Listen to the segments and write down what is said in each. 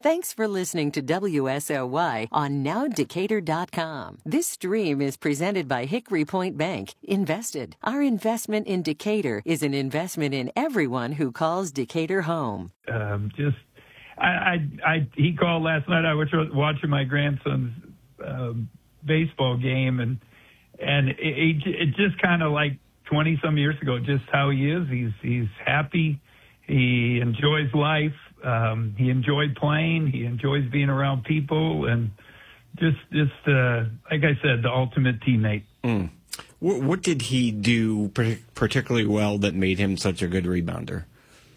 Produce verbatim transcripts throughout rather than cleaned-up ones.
Thanks for listening to W S L Y on now decatur dot com. This stream is presented by Hickory Point Bank. Invested. Our investment in Decatur is an investment in everyone who calls Decatur home. Um, just, I, I, I, he called last night. I was watching my grandson's um, baseball game, and and it, it, it just kind of like twenty some years ago, just how he is. He's he's happy. He enjoys life. Um, he enjoyed playing. He enjoys being around people, and just, just uh, like I said, the ultimate teammate. Mm. What, what did he do particularly well that made him such a good rebounder?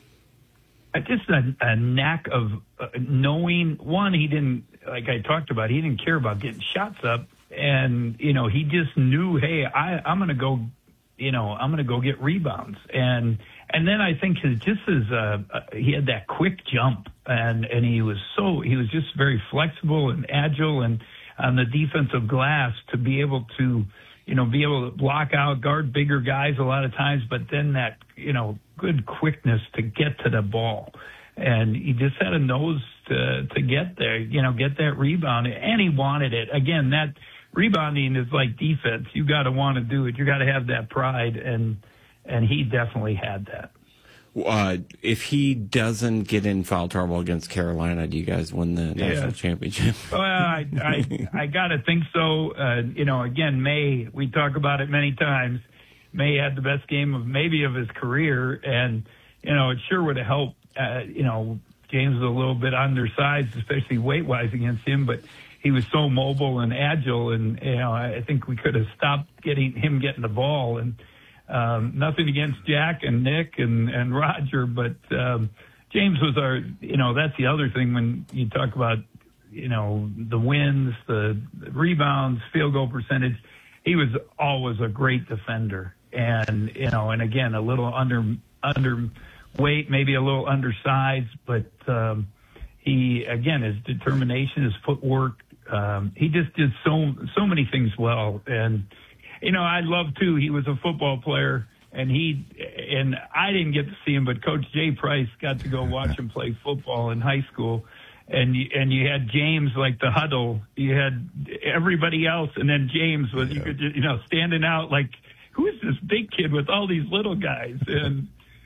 Uh, just a, a knack of uh, knowing. One, he didn't, like I talked about, he didn't care about getting shots up, and you know, he just knew, hey, I, I'm going to go, you know, I'm going to go get rebounds, and. And then I think his, just his, uh, uh, he had that quick jump, and, and he was so, he was just very flexible and agile, and on the defensive glass to be able to, you know, be able to block out, guard bigger guys a lot of times, but then that, you know, good quickness to get to the ball. And he just had a nose to, to get there, you know, get that rebound, and he wanted it. Again, that rebounding is like defense. You got to want to do it. You got to have that pride, and, And he definitely had that. Uh, if he doesn't get in foul trouble against Carolina, do you guys win the yeah. national championship? Well, I I, I got to think so. Uh, you know, again, May, we talk about it many times. May had the best game of maybe of his career, and, you know, it sure would have helped. Uh, you know, James was a little bit undersized, especially weight-wise against him, but he was so mobile and agile, and, you know, I think we could have stopped getting him getting the ball. And Um, nothing against Jack and Nick and, and Roger, but um, James was our, you know, that's the other thing when you talk about, you know, the wins, the rebounds, field goal percentage. He was always a great defender. And, you know, and again, a little under underweight, maybe a little undersized, but um, he, again, his determination, his footwork, um, he just did so, so many things well. And, you know, I love, too, he was a football player, and he and I didn't get to see him, but Coach Jay Price got to go watch him play football in high school. And you, and you had James, like the huddle. You had everybody else, and then James was, yeah. you could, you know, standing out like, who is this big kid with all these little guys? And,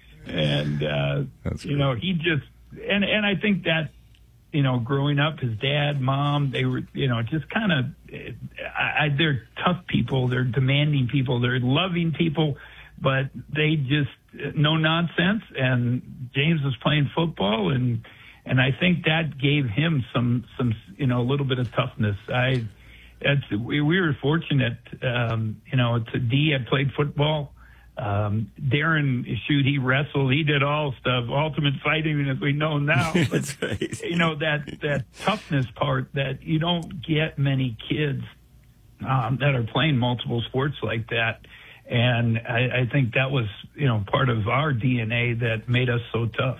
and uh, you know, he just, and, and I think that, you know, growing up, his dad, mom, they were, you know, just kind of, I, I, they're tough people. They're demanding people. They're loving people, but they just, no nonsense. And James was playing football, and and I think that gave him some, some you know, a little bit of toughness. I, that's, we, we were fortunate, um, you know, to D had played football. Um, Darren, shoot, he wrestled, he did all stuff, ultimate fighting as we know now. But, That's right. You know, that, that toughness part that you don't get many kids um, that are playing multiple sports like that. And I, I think that was, you know, part of our D N A that made us so tough.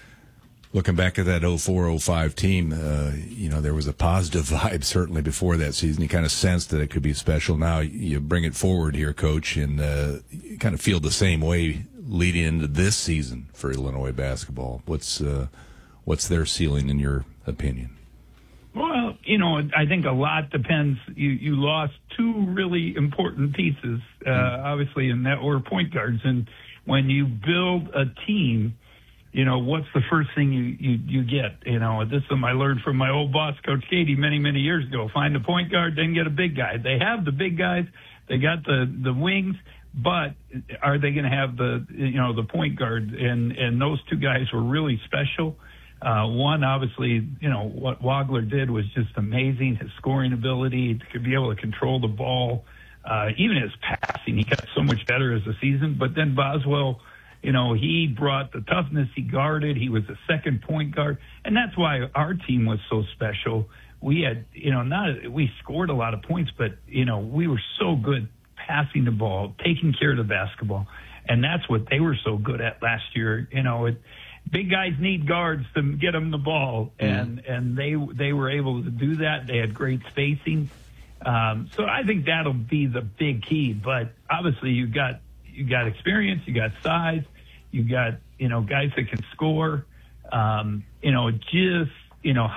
Looking back at that oh four oh five team, uh, you know, there was a positive vibe certainly before that season. You kind of sensed that it could be special. Now you bring it forward here, Coach, and uh, you kind of feel the same way leading into this season for Illinois basketball. What's uh, what's their ceiling in your opinion? Well, you know, I think a lot depends. You, you lost two really important pieces, uh, mm. obviously, and that were point guards. And when you build a team, you know, what's the first thing you, you, you get? You know, this is I learned from my old boss, Coach Katie, many, many years ago. Find a point guard, then get a big guy. They have the big guys. They got the, the wings, but are they going to have the, you know, the point guard? And, and those two guys were really special. Uh, one, obviously, you know, what Wagler did was just amazing. His scoring ability to be able to control the ball, uh, even his passing, he got so much better as the season. But then Boswell, you know, he brought the toughness. He guarded. He was a second point guard. And that's why our team was so special. We had, you know, not, we scored a lot of points, but, you know, we were so good passing the ball, taking care of the basketball. And that's what they were so good at last year. You know, it, big guys need guards to get them the ball. And, mm. and they, they were able to do that. They had great spacing. Um, so I think that'll be the big key. But obviously you got, You got experience, you got size, you got, you know, guys that can score, um, you know, just, you know,